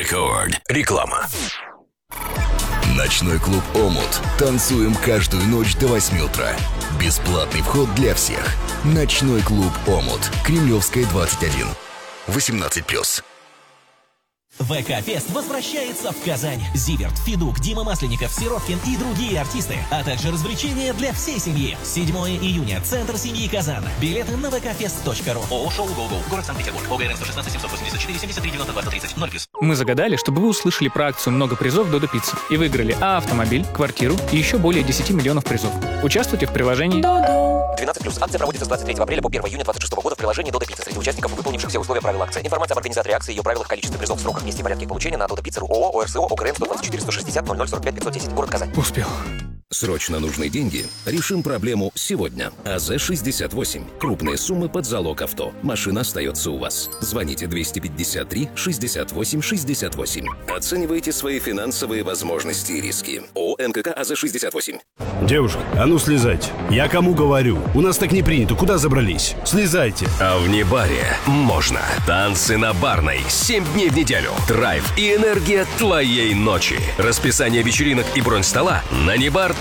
Рекорд. Реклама. Ночной клуб «Омут». Танцуем каждую ночь до 8 утра. Бесплатный вход для всех. Ночной клуб «Омут». Кремлевская, 21. 18+. ВК-фест возвращается в Казань. Зиверт, Федук, Дима Масленников, Сироткин и другие артисты, а также развлечения для всей семьи. 7 июня. Центр семьи Казан. Билеты на vkfest.ru. ООО «Шоу ГоГо». Город Санкт-Петербург. ОГРН 116 784 73 92 130 0+. Мы загадали, чтобы вы услышали про акцию «Много призов Додо Пицца» и выиграли автомобиль, квартиру и еще более 10 миллионов призов. Участвуйте в приложении 12+. Акция проводится с 23 апреля по 1 июня 2026 года в приложении Додо Пицца среди участников, выполнивших все условия правил акции. Информация об организаторе акции, ее правилах, количестве призов, сроках, месте и порядке их получения на Додо Пицца.ру. ООО ОРСО ОГРН 124 160 00 45 510. Город Казань. «Успел». Срочно нужны деньги? Решим проблему сегодня. АЗ-68. Крупные суммы под залог авто. Машина остается у вас. Звоните 253 68 68. Оценивайте свои финансовые возможности и риски. ООО НКК АЗ-68. Девушка, а ну слезайте. Я кому говорю? У нас так не принято. Куда забрались? Слезайте. А в Небаре можно. Танцы на Барной. 7 дней в неделю. Драйв и энергия твоей ночи. Расписание вечеринок и бронь стола на nebar.ru.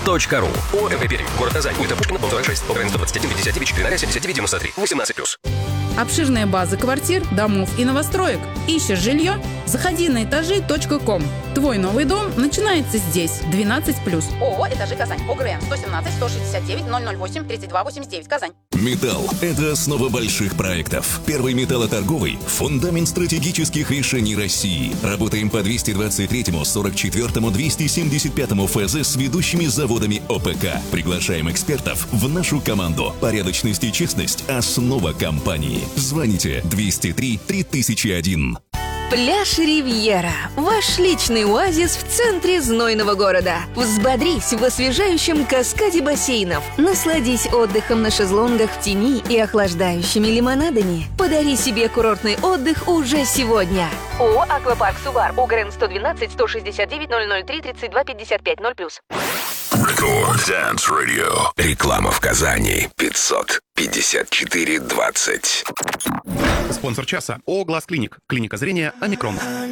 ОМВ Пермь. Город Казань. Улица Пушкина, дом 46. ОГРН 121 59 4 79 93 18+. Обширная база квартир, домов и новостроек. Ищешь жилье? Заходи на этажи.ком. Твой новый дом начинается здесь. 12+. ООО «Этажи Казань». ОГРН 117 169 008 32 89. Казань. Металл – это основа больших проектов. Первый металлоторговый – фундамент стратегических решений России. Работаем по 223-му, 44-му, 275-му ФЗ с ведущими заводами ОПК. Приглашаем экспертов в нашу команду. Порядочность и честность – основа компании. Звоните 203 3001. Пляж «Ривьера» – ваш личный оазис в центре знойного города. Взбодрись в освежающем каскаде бассейнов. Насладись отдыхом на шезлонгах в тени и охлаждающими лимонадами. Подари себе курортный отдых уже сегодня. ООО «Аквапарк Сувар». ОГРН 112 169 003 32 55 0+. Рекорд Dance Radio. Реклама в Казани. 554 20. Спонсор часа ООО «Глаз Клиник». Клиника зрения «Омикрон».